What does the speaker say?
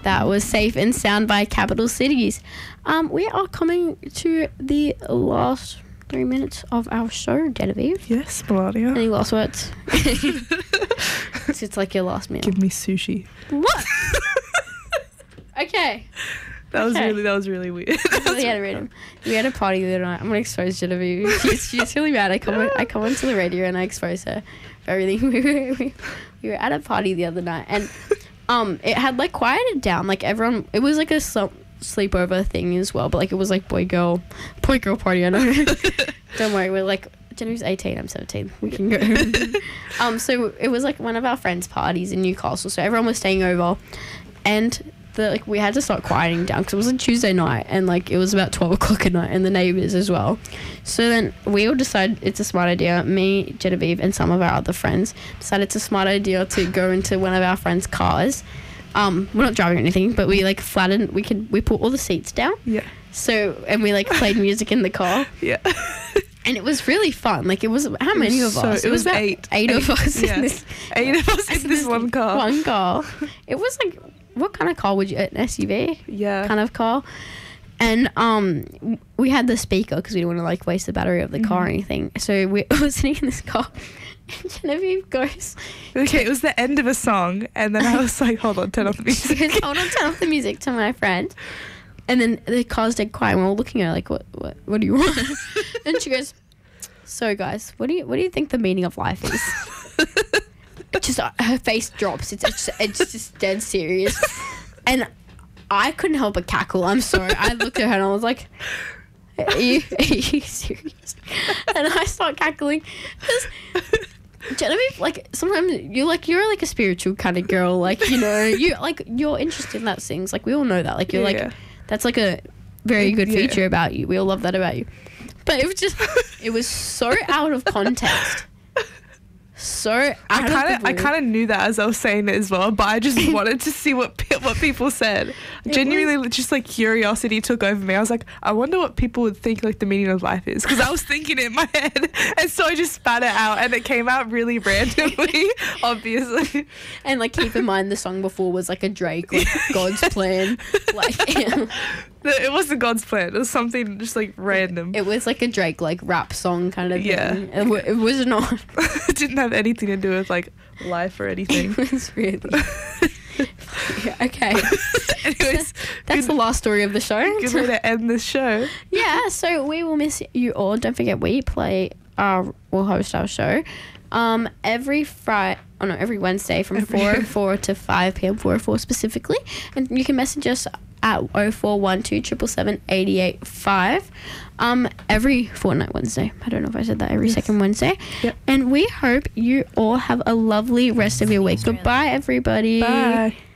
That was Safe and Sound by Capital Cities. We are coming to the last 3 minutes of our show, Genevieve. Yes, Melania. Any last words? It's like your last meal. Give me sushi. What? Okay. That was really weird. We had a party the other night. I'm gonna expose Genevieve. She's really mad. I come onto the radio and I expose her for everything. We were at a party the other night and it had like quieted down. Like everyone, it was like a sleepover thing as well. But like it was like boy girl party. I know. Don't worry. We're like Genevieve's 18. I'm 17. We can go. So it was like one of our friends' parties in Newcastle. So everyone was staying over, and we had to start quieting down because it was a Tuesday night and like it was about 12 o'clock at night, and the neighbours as well. So then we all decided it's a smart idea. Me, Genevieve, and some of our other friends decided it's a smart idea to go into one of our friends' cars. We're not driving or anything, but we like flattened. We put all the seats down. Yeah. So and we like played music in the car. Yeah. And it was really fun. Like, it was, how many of us? It was about eight of us. Yeah. In this, 8 of us in this one car. One car. It was like, what kind of car would you, an SUV? Yeah. Kind of car. And we had the speaker because we didn't want to like waste the battery of the car or anything. So we were sitting in this car. And Genevieve goes. Okay, it was the end of a song. And then I was like, hold on, turn off the music. She goes, hold on, turn off the music to my friend. And then the car's dead quiet. And we're all looking at her like, what do you want? And she goes, so guys, what do you think the meaning of life is? Just her face drops. It's just dead serious. And I couldn't help but cackle. I'm sorry. I looked at her and I was like, are you serious? And I start cackling because Genevieve, like, sometimes you're like a spiritual kind of girl. Like, you know, you're interested in that things. Like, we all know that. Like, you're like, that's like a very good feature about you. We all love that about you. But it was so out of context. I kind of knew that as I was saying it as well, but I just wanted to see what people said. Genuinely, just like curiosity took over me. I was like, I wonder what people would think like the meaning of life is, because I was thinking it in my head, and so I just spat it out, and it came out really randomly, obviously. And like, keep in mind, the song before was like a Drake, like God's Plan, like. It wasn't God's Plan. It was something just like random. It was like a Drake like rap song kind of thing. Yeah. It was not. It didn't have anything to do with like life or anything. It was really. Yeah, okay. Anyways, that's the last story of the show. Good way to end this show. Yeah, so we will miss you all. Don't forget, we'll host our show every Wednesday from 4 to 5 p.m. 404 specifically, and you can message us at 0412 777 885 every fortnight Wednesday. I don't know if I said that, every second Wednesday. Yep. And we hope you all have a lovely rest of your week. Goodbye, everybody. Bye.